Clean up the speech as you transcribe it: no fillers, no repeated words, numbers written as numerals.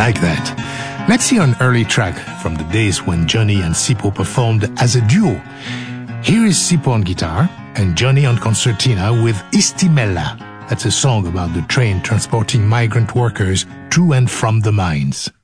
like that. Let's hear an early track from the days when Johnny and Sipo performed as a duo. Here is Sipo on guitar and Johnny on concertina with Istimella. That's a song about the train transporting migrant workers to and from the mines.